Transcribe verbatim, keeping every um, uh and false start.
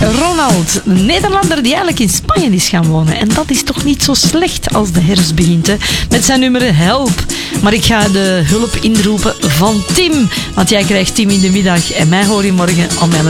Ronald, een Nederlander die eigenlijk in Spanje is gaan wonen. En dat is toch niet zo slecht als de herfst begint, hè? Met zijn nummer Help. Maar ik ga de hulp inroepen van Tim. Want jij krijgt Tim in de middag en mij hoor je morgen om elf